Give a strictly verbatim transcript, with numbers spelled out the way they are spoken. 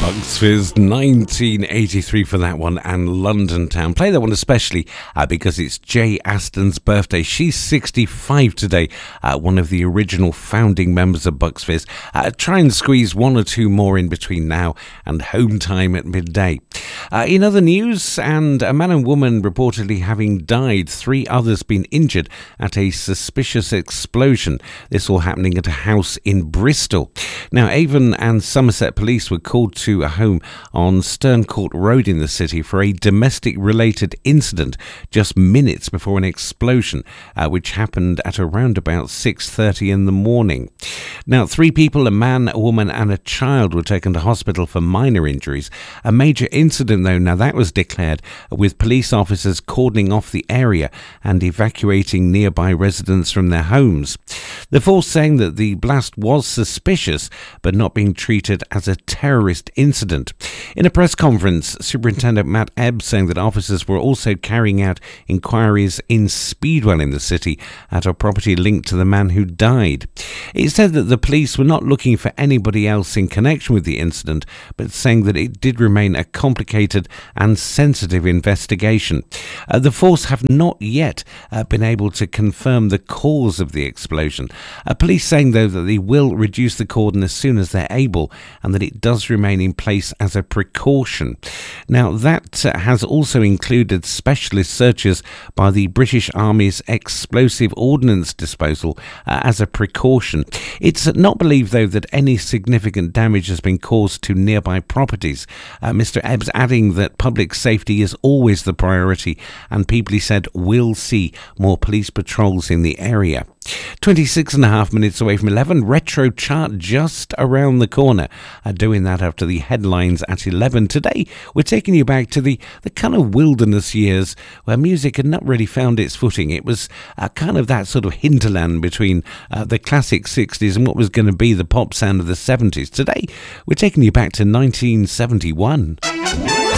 Bucks Fizz nineteen eighty-three for that one, and London Town. Play that one especially uh, because it's Jay Aston's birthday. She's sixty-five today, uh, one of the original founding members of Bucks Fizz. Uh, try and squeeze one or two more in between now and home time at midday. Uh, in other news, and a man and woman reportedly having died, three others been injured at a suspicious explosion. This all happening at a house in Bristol. Now, Avon and Somerset police were called to a home on Sterncourt Road in the city for a domestic-related incident just minutes before an explosion, uh, which happened at around about six thirty in the morning. Now, three people, a man, a woman and a child, were taken to hospital for minor injuries. A major incident, though, now that was declared with police officers cordoning off the area and evacuating nearby residents from their homes. The force saying that the blast was suspicious but not being treated as a terrorist incident. In a press conference, Superintendent Matt Ebb saying that officers were also carrying out inquiries in Speedwell in the city at a property linked to the man who died. It said that the police were not looking for anybody else in connection with the incident, but saying that it did remain a complicated and sensitive investigation. Uh, the force have not yet uh, been able to confirm the cause of the explosion. Uh, police saying, though, that they will reduce the cordon as soon as they're able, and that it does remain in place as a precaution. Now, that uh, has also included specialist searches by the British Army's Explosive Ordnance Disposal uh, as a precaution. It's not believed, though, that any significant damage has been caused to nearby properties. Uh, Mister Ebbs adding that public safety is always the priority, and people, he said, will see more police patrols in the area. twenty-six and a half minutes away from eleven, Retro Chart just around the corner. Uh, doing that after the headlines at eleven. Today, we're taking you back to the, the kind of wilderness years where music had not really found its footing. It was uh, kind of that sort of hinterland between uh, the classic sixties and what was going to be the pop sound of the seventies. Today, we're taking you back to nineteen seventy-one.